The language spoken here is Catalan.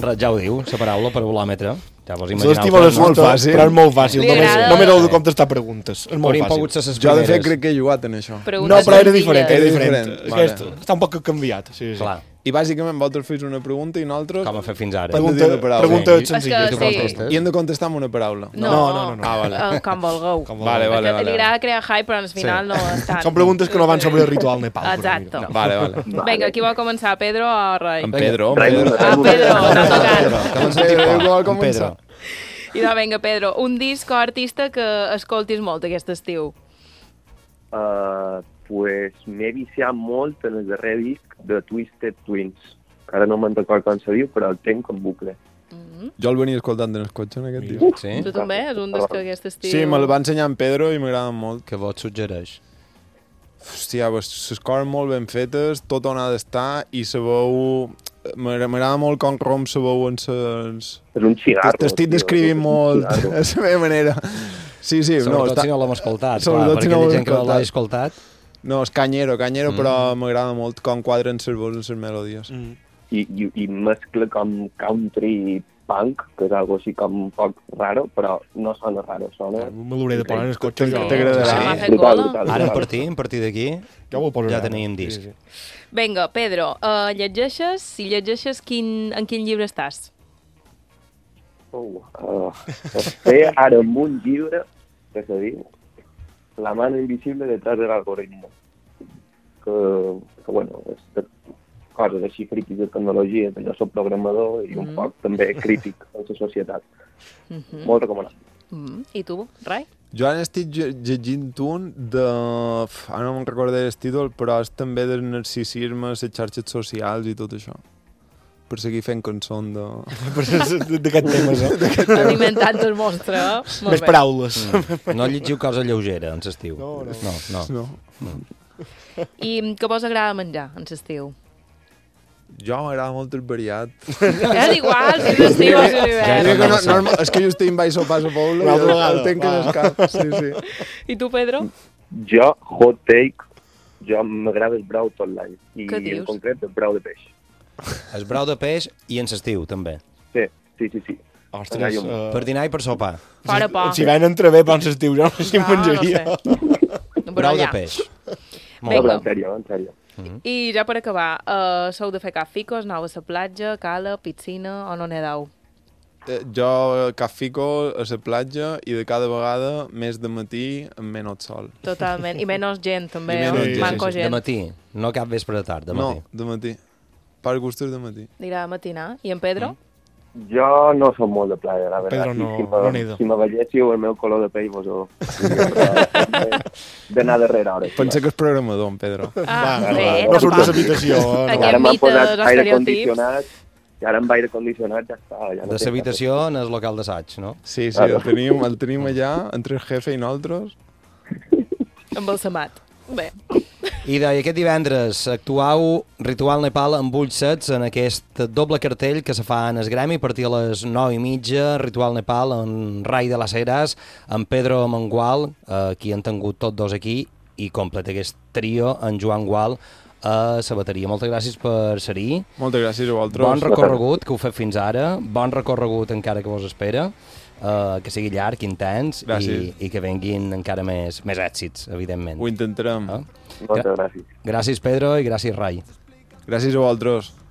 Ja ho diu, la paraula parolòmetre. Ja vos L'estima imagineu. és molt fàcil. Però és molt fàcil. Només heu de contestar preguntes. És molt fàcil. Jo, de fet, crec que he jugat en això. No, però era diferent. Aquest està un poc canviat. Sí. Clar. I bàsicament vosaltres feu una pregunta i nosaltres... Com ha fet fins ara. Pregunta senzilla. I hem de contestar amb una paraula. No. Vale. Com vulgueu. Vale. Li agrada crear hype, però al final no estan. Són preguntes que no van sobre el ritual Nepal. Exacte. Vale. Vinga, qui vol començar, Pedro o Rai? En Pedro. Pedro, t'ha tocat. En Pedro. I no, vinga, Pedro, un disc o artista que escoltis molt aquest estiu. Pues m'he viciat molt en el darrer disc de Twisted Twins. Ara no me'n record com se diu, però el tenc en bucle. Jo el venia escoltant en el cotxe, en aquest disc. Sí? Tu també? És un disc aquest estiu? Sí, me'l va ensenyar en Pedro i m'agrada molt. Què vos suggereix? Hòstia, les coses molt ben fetes, tot on ha d'estar, i la veu... M'agrada molt com romp la veu en ses... És un cigarro. T'estic descrivint molt a la meva manera. Sí. Sobretot si no l'hem escoltat, clar, per aquella gent que no l'ha escoltat. No, és canyero, però m'agrada molt com quadren les veus en les melodies. I mescla com country punk, que és algo així com un poc raro, però no sona raro, sona... Me l'hauré de posar en el cotxe. T'agradarà. Ara a partir d'aquí, ja tenim disc. Vinga, Pedro, llegeixes? Si llegeixes, en quin llibre estàs? Estic ara en un llibre que se diu La mano invisible detrás del algoritmo. Que bueno, és de coses així friquis de tecnologia, que jo soc programador i un poc també crític a la societat. Molt recomanat. I tu, Rai? Jo ara estic llegint un de... Ara no me'n recordo el títol, però és també del narcisisme, les xarxes socials i tot això. Per seguir fent cançons d'aquest tema. Alimentant el monstre. Més paraules. No llegiu cosa lleugera en l'estiu. No. I què vos agrada menjar en l'estiu? Jo m'agrada molt el variat. És igual, si és l'estiu o si és l'hivern. És que justament vaig sopar a Pobla i el tenc en el cap. Sí. I tu, Pedro? Jo, hot take, m'agrada el brau tot l'any. I en concret el brau de peix. El brau de peix i en l'estiu, també. Sí. Ostres, per dinar i per sopar. Fora por. Si van entrevé per l'estiu, jo no sé si em menjaria. Brau de peix. En sèrio. I ja per acabar, sou de fer cap ficos, aneu a la platja, cala, piscina o no n'he dau? Jo cap fico a la platja i de cada vegada més de matí amb menys sol. Totalment. I menys gent, també. Sí. De matí, no cap vespre de tard, de matí. No, de matí. Per gustos de matí. Dirà matinar. I en Pedro? Jo no som molt de playa, la veritat. Pedro no. Si me veiéssiu, el meu color de pell vos ho... d'anar darrere hora. Pensa que és programador, en Pedro. No surt de l'habitació. Ara m'han posat aire condicionat, i ara amb aire condicionat ja està. De l'habitació en el local d'assaig, no? Sí, el tenim allà, entre el jefe i nosaltres. Embalsamat. Bé. I aquest divendres actuau Ritual Nepal amb ulls sets en aquest doble cartell que se fa en el Gremi a partir de les 9:30. Ritual Nepal amb Rai de las Heras, amb Pedro Mangual, qui han tingut tots dos aquí, i completa aquest trio en Joan Gual a la bateria. Moltes gràcies per ser-hi. Moltes gràcies a vosaltres. Bon recorregut que heu fet fins ara, bon recorregut encara que vos espera. Que sigui llarg, intens i que venguin encara més èxits, evidentment. Ho intentarem. Moltes gràcies. Gràcies, Pedro, i gràcies, Rai. Gràcies a vosaltres.